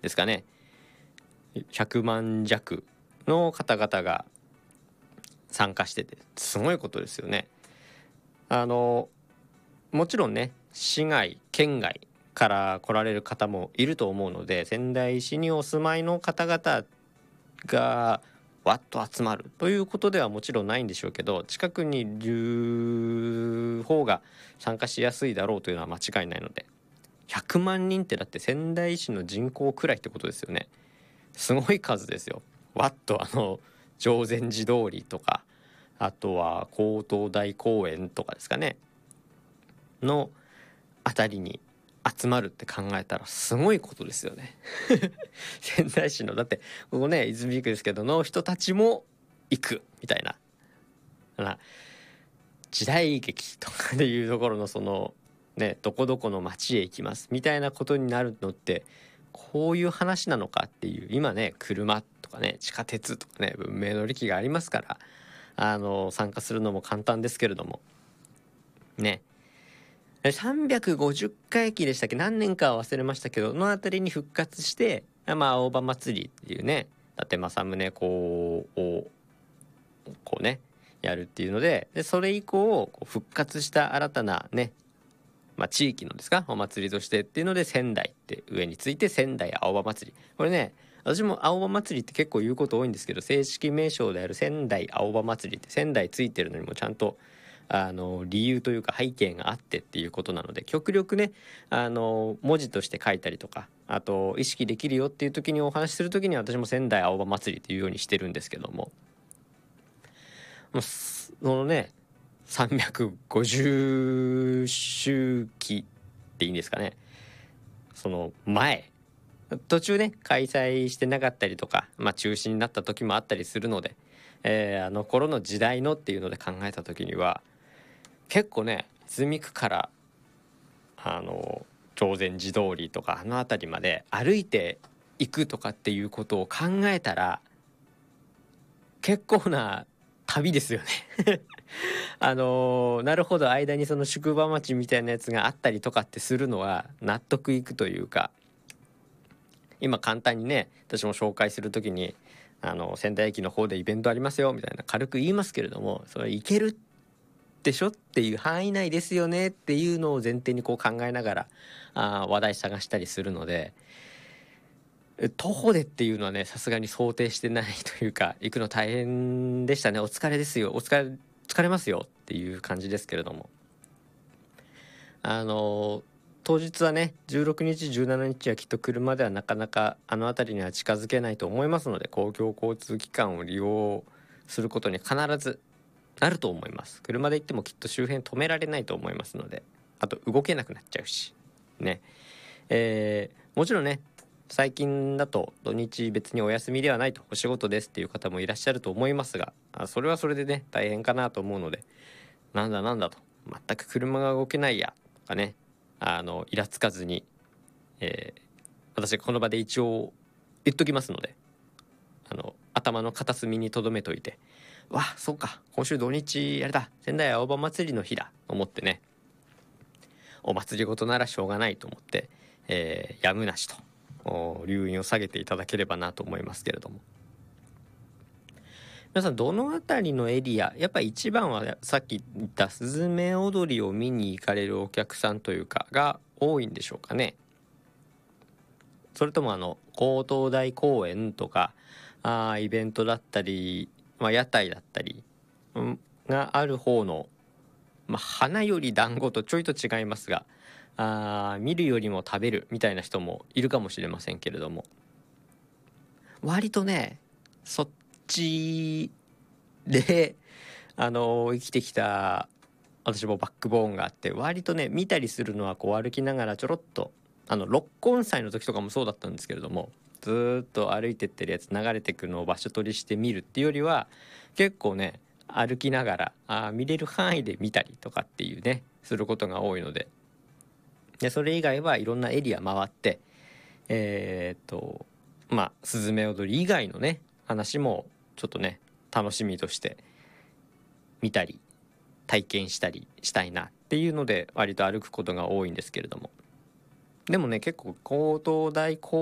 ですかね、100万弱の方々が参加してて、すごいことですよね。もちろんね、市外県外から来られる方もいると思うので、仙台市にお住まいの方々がわっと集まるということではもちろんないんでしょうけど、近くにいる方が参加しやすいだろうというのは間違いないので、100万人ってだって仙台市の人口くらいってことですよね。すごい数ですよ。わっと定禅寺通りとか、あとは高東大公園とかですかねのあたりに集まるって考えたらすごいことですよね。仙台市のだってここね泉区ですけどの人たちも行くみたいな時代劇とかでいうところのそのねどこどこの町へ行きますみたいなことになるのってこういう話なのかっていう。今ね車とかね地下鉄とかね文明の利器がありますから参加するのも簡単ですけれどもね、350回忌でしたっけ、何年かは忘れましたけどのあたりに復活して、青葉祭りっていうね伊達政宗公をこうねやるっていうので、それ以降こう復活した新たなね、地域のですかお祭りとしてっていうので仙台って上について仙台青葉祭り。これね私も青葉祭りって結構言うこと多いんですけど、正式名称である仙台青葉祭りって仙台ついてるのにもちゃんと理由というか背景があってっていうことなので、極力ね文字として書いたりとか、あと意識できるよっていう時にお話しする時には私も仙台青葉祭りっていうようにしてるんですけども、そのね350周期っていいんですかね、その前途中ね開催してなかったりとか、中止になった時もあったりするので、あの頃の時代のっていうので考えた時には結構ね泉区から定禅寺通りとかあの辺りまで歩いて行くとかっていうことを考えたら結構な旅ですよね。なるほど、間にその宿場町みたいなやつがあったりとかってするのは納得いくというか、今簡単にね私も紹介する時に仙台駅の方でイベントありますよみたいな軽く言いますけれども、それ行けるでしょっていう範囲内ですよねっていうのを前提にこう考えながら話題探したりするので、徒歩でっていうのはねさすがに想定してないというか、行くの大変でしたね。お疲れですよ、疲れますよっていう感じですけれども、当日はね16日17日はきっと車ではなかなかあの辺りには近づけないと思いますので、公共交通機関を利用することに必ずなると思います。車で行ってもきっと周辺止められないと思いますので、あと動けなくなっちゃうしね、もちろんね最近だと土日別にお休みではないとお仕事ですっていう方もいらっしゃると思いますが、それはそれでね大変かなと思うので、なんだと全く車が動けないやとかねイラつかずに、私この場で一応言っときますので、頭の片隅に留めといて、わそうか今週土日あれだ仙台青葉祭りの日だと思ってね、お祭りごとならしょうがないと思って、やむなしと留飲を下げていただければなと思いますけれども、皆さんどのあたりのエリア、やっぱり一番はさっき言ったスズメ踊りを見に行かれるお客さんというかが多いんでしょうかね。それとも高東大公園とかイベントだったり、屋台だったり、がある方の、花より団子とちょいと違いますが見るよりも食べるみたいな人もいるかもしれませんけれども、割とねそっちで生きてきた私もバックボーンがあって、割とね見たりするのはこう歩きながらちょろっと六根祭の時とかもそうだったんですけれども、ずっと歩いてってるやつ流れてくのを場所取りして見るっていうよりは結構ね歩きながら見れる範囲で見たりとかっていうねすることが多いので、それ以外はいろんなエリア回ってスズメ踊り以外のね話もちょっとね楽しみとして見たり体験したりしたいなっていうので割と歩くことが多いんですけれども、でもね結構高東大公